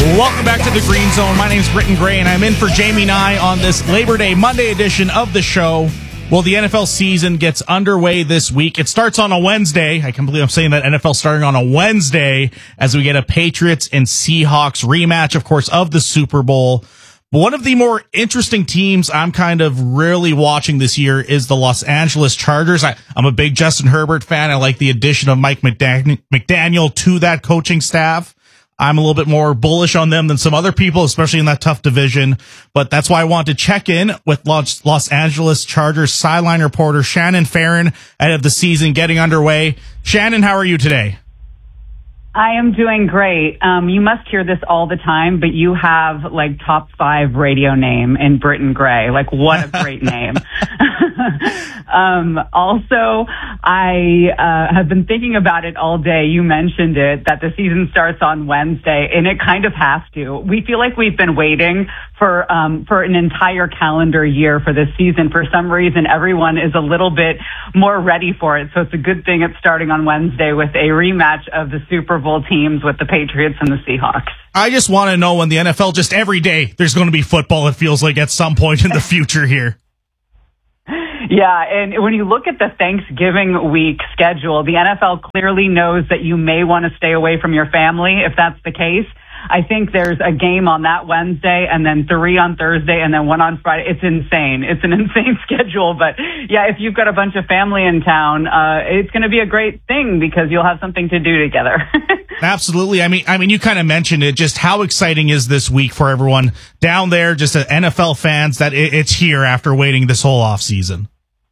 Welcome back to the Green Zone. My name's Britton Gray, and I'm in for Jamie Nye on this Labor Day Monday edition of the show. Well, the NFL season gets underway this week. It starts on a Wednesday. I can't believe I'm saying that NFL starting on a Wednesday as we get a Patriots and Seahawks rematch, of course, of the Super Bowl. But one of the more interesting teams I'm kind of really watching this year is the Los Angeles Chargers. I'm a big Justin Herbert fan. I like the addition of Mike McDaniel to that coaching staff. I'm a little bit more bullish on them than some other people, especially in that tough division. But that's why I want to check in with Los Angeles Chargers sideline reporter Shannon Farren ahead of the season getting underway. Shannon, how are you today? I am doing great. You must hear this all the time, but you have like top 5 radio name in Britton Gray. Like, what a great name. Also, I have been thinking about it all day. You mentioned it, that the season starts on Wednesday, and it kind of has to. We feel like we've been waiting for an entire calendar year for this season. For some reason, everyone is a little bit more ready for it. So it's a good thing it's starting on Wednesday with a rematch of the Super Bowl teams with the Patriots and the Seahawks. I just want to know when the NFL, just every day, there's going to be football, it feels like, at some point in the future here. Yeah, and when you look at the Thanksgiving week schedule, the NFL clearly knows that you may want to stay away from your family if that's the case. I think there's a game on that Wednesday and then 3 on Thursday and then 1 on Friday. It's insane. It's an insane schedule. But yeah, if you've got a bunch of family in town, it's going to be a great thing because you'll have something to do together. Absolutely. I mean, you kind of mentioned it. Just how exciting is this week for everyone down there, just NFL fans, that it's here after waiting this whole off season?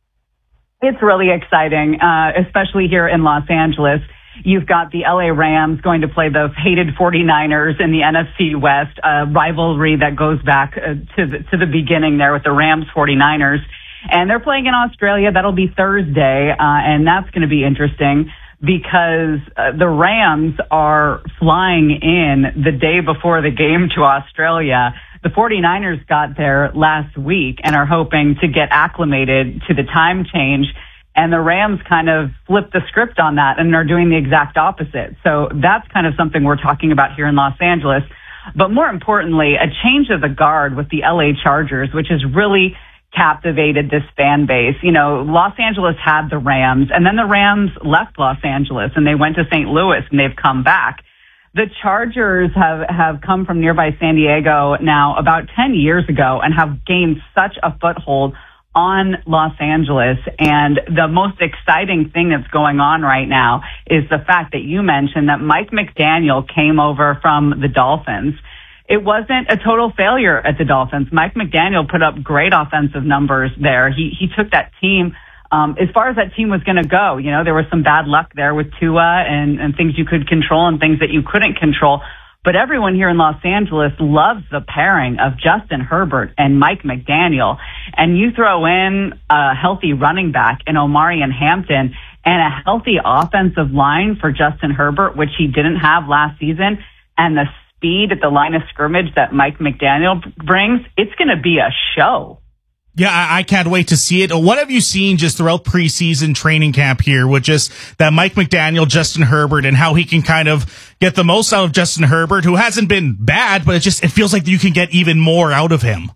It's really exciting, especially here in Los Angeles. You've got the LA Rams going to play the hated 49ers in the NFC West, a rivalry that goes back to the beginning there with the Rams 49ers. And they're playing in Australia. That'll be Thursday, and that's going to be interesting because the Rams are flying in the day before the game to Australia. The 49ers got there last week and are hoping to get acclimated to the time change. And the Rams kind of flipped the script on that and are doing the exact opposite. So that's kind of something we're talking about here in Los Angeles. But more importantly, a change of the guard with the LA Chargers, which has really captivated this fan base. You know, Los Angeles had the Rams, and then the Rams left Los Angeles and they went to St. Louis and they've come back. The Chargers have come from nearby San Diego now about 10 years ago and have gained such a foothold on Los Angeles. And the most exciting thing that's going on right now is the fact that you mentioned that Mike McDaniel came over from the Dolphins. It wasn't a total failure at the Dolphins. Mike McDaniel put up great offensive numbers there. He took that team as far as that team was going to go. You know, there was some bad luck there with Tua and things you could control and things that you couldn't control. But everyone here in Los Angeles loves the pairing of Justin Herbert and Mike McDaniel. And you throw in a healthy running back in Omarion Hampton and a healthy offensive line for Justin Herbert, which he didn't have last season, and the speed at the line of scrimmage that Mike McDaniel brings, it's going to be a show. Yeah, I can't wait to see it. What have you seen just throughout preseason training camp here with just that Mike McDaniel, Justin Herbert, and how he can kind of get the most out of Justin Herbert, who hasn't been bad, but it feels like you can get even more out of him?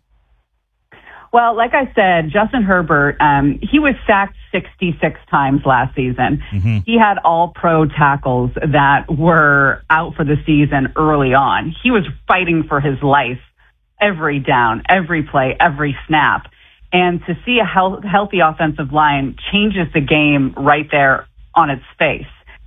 Well, like I said, Justin Herbert, he was sacked 66 times last season. Mm-hmm. He had all pro tackles that were out for the season early on. He was fighting for his life every down, every play, every snap. And to see a healthy offensive line changes the game right there on its face.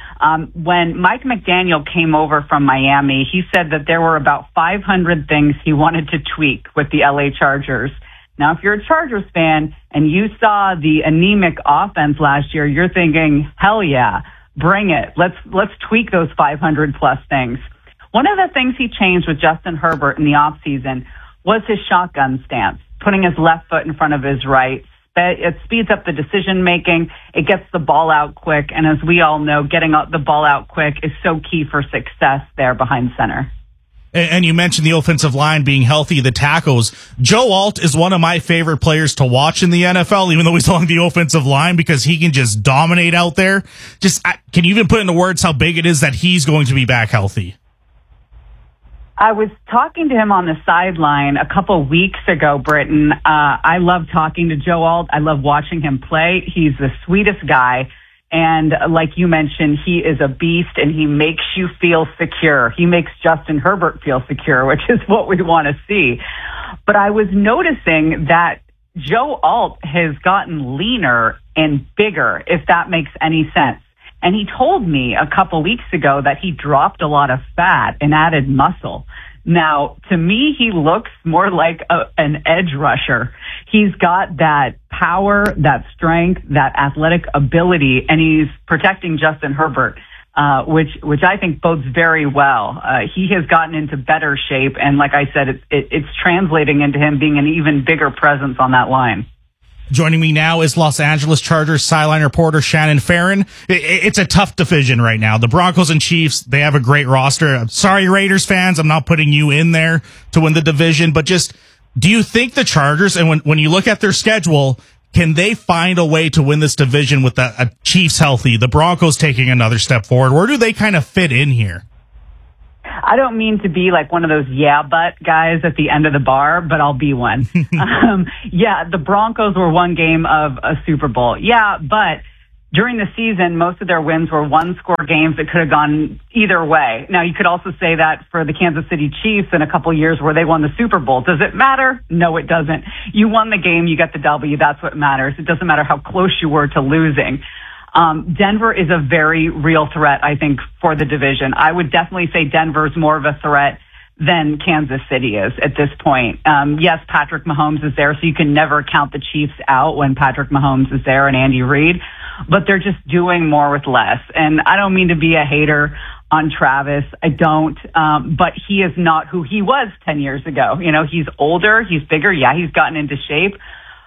When Mike McDaniel came over from Miami, he said that there were about 500 things he wanted to tweak with the LA Chargers. Now, if you're a Chargers fan and you saw the anemic offense last year, you're thinking, hell yeah, bring it. Let's tweak those 500 plus things. One of the things he changed with Justin Herbert in the offseason was his shotgun stance, putting his left foot in front of his right. It speeds up the decision making. It gets the ball out quick. And as we all know, getting the ball out quick is so key for success there behind center. And you mentioned the offensive line being healthy, the tackles. Joe Alt is one of my favorite players to watch in the NFL, even though he's on the offensive line, because he can just dominate out there. Can you even put into words how big it is that he's going to be back healthy? I was talking to him on the sideline a couple weeks ago, Britton. I love talking to Joe Alt. I love watching him play. He's the sweetest guy. And like you mentioned, he is a beast and he makes you feel secure. He makes Justin Herbert feel secure, which is what we want to see. But I was noticing that Joe Alt has gotten leaner and bigger, if that makes any sense. And he told me a couple weeks ago that he dropped a lot of fat and added muscle. Now, to me, he looks more like an edge rusher. He's got that power, that strength, that athletic ability, and he's protecting Justin Herbert, which I think bodes very well. He has gotten into better shape, and like I said, it's translating into him being an even bigger presence on that line. Joining me now is Los Angeles Chargers sideline reporter Shannon Farron. It's a tough division right now. The Broncos and Chiefs, they have a great roster. I'm sorry, Raiders fans, I'm not putting you in there to win the division, but just, do you think the Chargers, and when you look at their schedule, can they find a way to win this division with a Chiefs healthy, the Broncos taking another step forward? Where do they kind of fit in here? I don't mean to be like one of those yeah but guys at the end of the bar, but I'll be one. The Broncos were one game of a Super Bowl. Yeah, but during the season, most of their wins were one-score games that could have gone either way. Now, you could also say that for the Kansas City Chiefs in a couple of years where they won the Super Bowl. Does it matter? No, it doesn't. You won the game, you get the W. That's what matters. It doesn't matter how close you were to losing. Denver is a very real threat, I think, for the division. I would definitely say Denver's more of a threat than Kansas City is at this point. Yes, Patrick Mahomes is there, so you can never count the Chiefs out when Patrick Mahomes is there and Andy Reid, but they're just doing more with less. And I don't mean to be a hater on Travis. I don't, but he is not who he was 10 years ago. You know, he's older, he's bigger. Yeah, he's gotten into shape.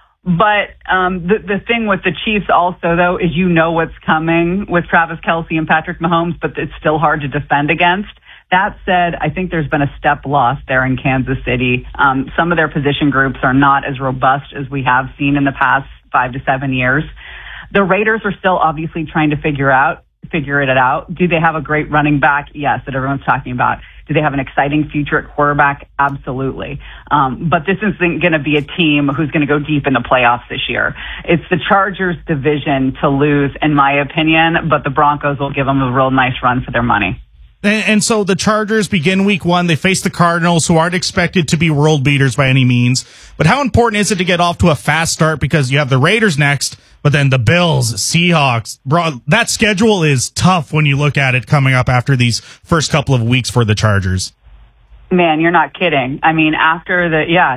But the thing with the Chiefs also, though, is you know what's coming with Travis Kelce and Patrick Mahomes, but it's still hard to defend against. That said, I think there's been a step lost there in Kansas City. Some of their position groups are not as robust as we have seen in the past 5 to 7 years. The Raiders are still obviously trying to figure it out. Do they have a great running back? Yes, that everyone's talking about. Do they have an exciting future at quarterback? Absolutely. But this isn't going to be a team who's going to go deep in the playoffs this year. It's the Chargers' division to lose, in my opinion, but the Broncos will give them a real nice run for their money. And so the Chargers begin week 1. They face the Cardinals, who aren't expected to be world beaters by any means. But how important is it to get off to a fast start, because you have the Raiders next, but then the Bills, Seahawks? Bro, that schedule is tough when you look at it coming up after these first couple of weeks for the Chargers. Man, you're not kidding. I mean, after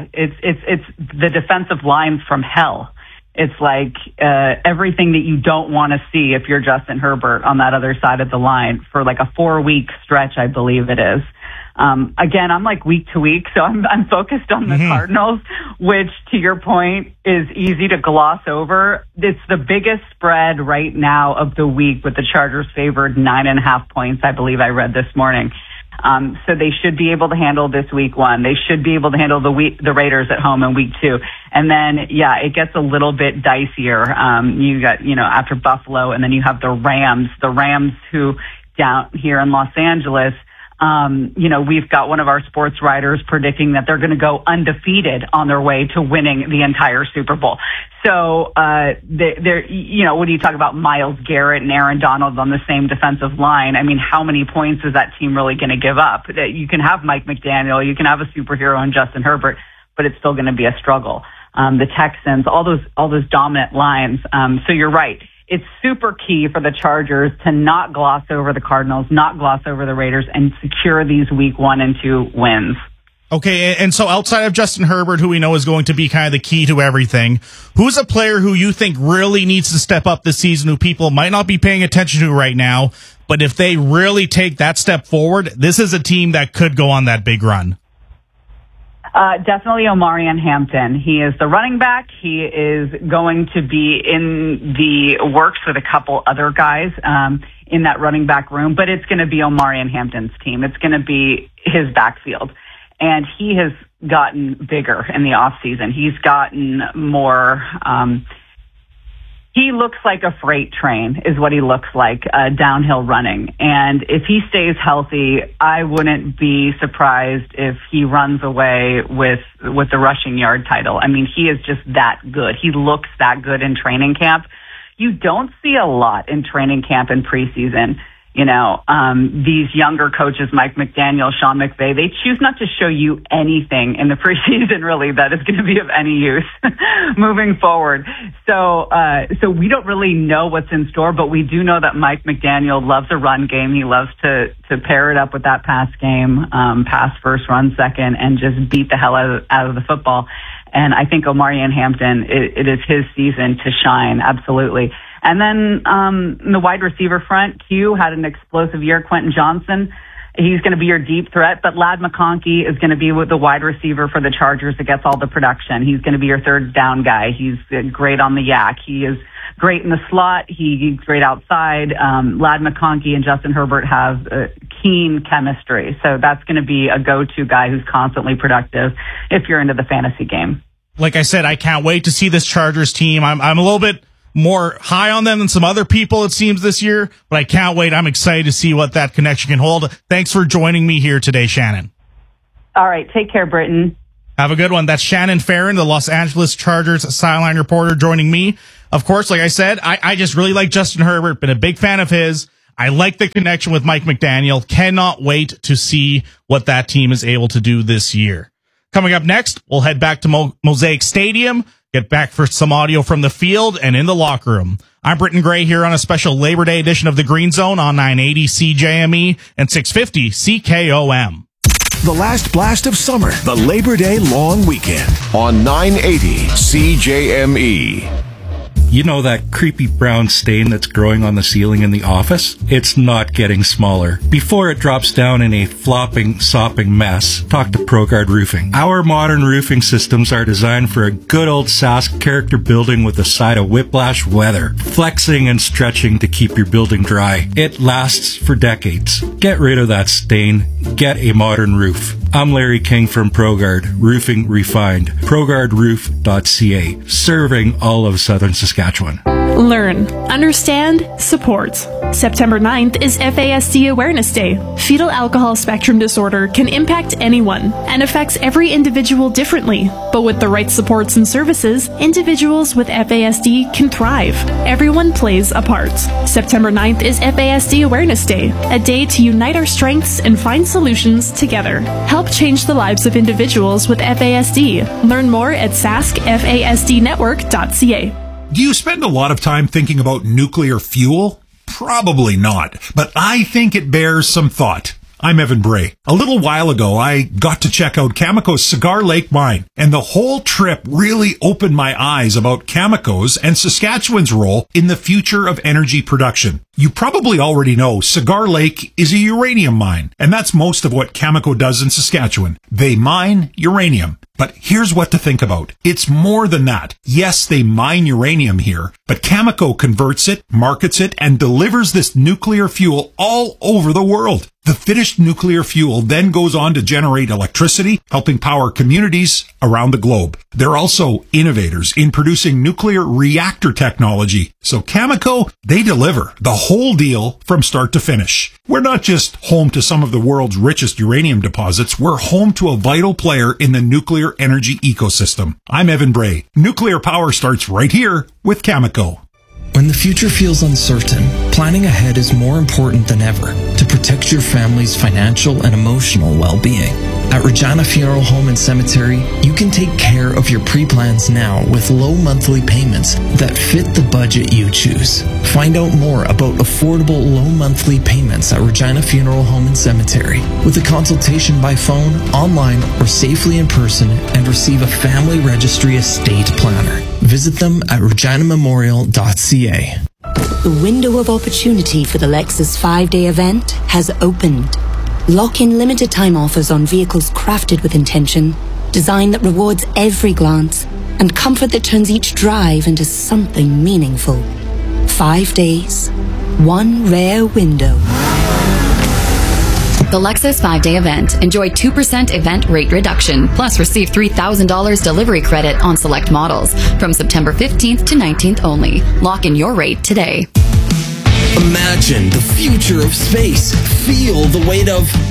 it's the defensive lines from hell. It's like everything that you don't want to see if you're Justin Herbert on that other side of the line for like a 4-week stretch, I believe it is. Again, I'm like week to week, so I'm focused on the Cardinals, which, to your point, is easy to gloss over. It's the biggest spread right now of the week, with the Chargers favored 9.5 points, I believe I read this morning. So they should be able to handle this week 1. They should be able to handle the Raiders at home in week 2. And then, yeah, it gets a little bit dicier. You got, after Buffalo, and then you have the Rams who down here in Los Angeles, we've got one of our sports writers predicting that they're going to go undefeated on their way to winning the entire Super Bowl. So, when you talk about Myles Garrett and Aaron Donald on the same defensive line, I mean, how many points is that team really going to give up? You can have Mike McDaniel, you can have a superhero in Justin Herbert, but it's still going to be a struggle. The Texans, all those dominant lines. So you're right. It's super key for the Chargers to not gloss over the Cardinals, not gloss over the Raiders, and secure these week 1 and 2 wins. Okay, and so outside of Justin Herbert, who we know is going to be kind of the key to everything, who's a player who you think really needs to step up this season, who people might not be paying attention to right now, but if they really take that step forward, this is a team that could go on that big run? Definitely Omarion Hampton. He is the running back. He is going to be in the works with a couple other guys in that running back room, but it's going to be Omarion Hampton's team. It's going to be his backfield. And he has gotten bigger in the offseason. He's gotten more He looks like a freight train is what he looks like, downhill running. And if he stays healthy, I wouldn't be surprised if he runs away with the rushing yard title. I mean, he is just that good. He looks that good in training camp. You don't see a lot in training camp and preseason. You know, these younger coaches, Mike McDaniel, Sean McVay, they choose not to show you anything in the preseason, really, that is going to be of any use moving forward. So we don't really know what's in store, but we do know that Mike McDaniel loves a run game. He loves to pair it up with that pass game, pass first, run second, and just beat the hell out of the football. And I think Omarion Hampton, it is his season to shine, absolutely. And then in the wide receiver front, Q had an explosive year. Quentin Johnson, he's going to be your deep threat, but Ladd McConkey is going to be with the wide receiver for the Chargers that gets all the production. He's going to be your third down guy. He's great on the yak. He is great in the slot. He's great outside. Ladd McConkey and Justin Herbert have keen chemistry. So that's going to be a go-to guy who's constantly productive if you're into the fantasy game. Like I said, I can't wait to see this Chargers team. I'm a little bit more high on them than some other people, it seems, this year, but I can't wait. I'm excited to see what that connection can hold. Thanks for joining me here today, Shannon. All right. Take care, Britton. Have a good one. That's Shannon Farren, the Los Angeles Chargers sideline reporter, joining me. Of course, like I said, I just really like Justin Herbert, been a big fan of his. I like the connection with Mike McDaniel. Cannot wait to see what that team is able to do this year. Coming up next, we'll head back to Mosaic Stadium, get back for some audio from the field and in the locker room. I'm Britton Gray here on a special Labor Day edition of the Green Zone on 980 CJME and 650 CKOM. The last blast of summer, the Labor Day long weekend on 980 CJME. You know that creepy brown stain that's growing on the ceiling in the office? It's not getting smaller. Before it drops down in a flopping, sopping mess, talk to ProGuard Roofing. Our modern roofing systems are designed for a good old Sask character building with a side of whiplash weather, flexing and stretching to keep your building dry. It lasts for decades. Get rid of that stain. Get a modern roof. I'm Larry King from ProGuard Roofing Refined. ProGuardRoof.ca, serving all of southern Saskatchewan. Learn, understand, support. September 9th is FASD Awareness Day. Fetal alcohol spectrum disorder can impact anyone and affects every individual differently. But with the right supports and services, individuals with FASD can thrive. Everyone plays a part. September 9th is FASD Awareness Day, a day to unite our strengths and find solutions together. Help change the lives of individuals with FASD. Learn more at saskfasdnetwork.ca. Do you spend a lot of time thinking about nuclear fuel? Probably not, but I think it bears some thought. I'm Evan Bray. A little while ago, I got to check out Cameco's Cigar Lake mine, and the whole trip really opened my eyes about Cameco's and Saskatchewan's role in the future of energy production. You probably already know Cigar Lake is a uranium mine, and that's most of what Cameco does in Saskatchewan. They mine uranium. But here's what to think about. It's more than that. Yes, they mine uranium here, but Cameco converts it, markets it, and delivers this nuclear fuel all over the world. The finished nuclear fuel then goes on to generate electricity, helping power communities around the globe. They're also innovators in producing nuclear reactor technology. So Cameco, they deliver the whole deal from start to finish. We're not just home to some of the world's richest uranium deposits, we're home to a vital player in the nuclear energy ecosystem. I'm Evan Bray. Nuclear power starts right here with Cameco. When the future feels uncertain, planning ahead is more important than ever to protect your family's financial and emotional well-being. At Regina Funeral Home and Cemetery, you can take care of your pre-plans now with low monthly payments that fit the budget you choose. Find out more about affordable low monthly payments at Regina Funeral Home and Cemetery with a consultation by phone, online, or safely in person, and receive a family registry estate planner. Visit them at reginamemorial.ca. The window of opportunity for the Lexus 5-day event has opened. Lock in limited time offers on vehicles crafted with intention, design that rewards every glance, and comfort that turns each drive into something meaningful. 5 days, one rare window. The Lexus 5-day event. Enjoy 2% event rate reduction, plus receive $3,000 delivery credit on select models from September 15th to 19th only. Lock in your rate today. Imagine the future of space. Feel the weight of